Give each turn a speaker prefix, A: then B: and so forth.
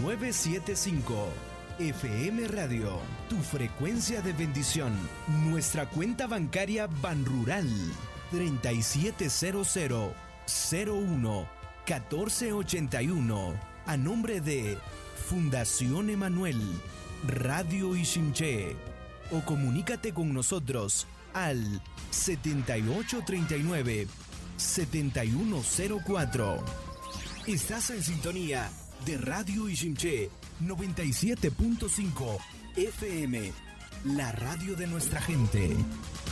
A: 975. FM Radio, tu frecuencia de bendición. Nuestra cuenta bancaria Banrural 3700-01-1481. A nombre de Fundación Emanuel, Radio Iximché. O comunícate con nosotros al 7839-7104. Estás en sintonía de Radio Iximché 97.5 FM, la radio de nuestra gente.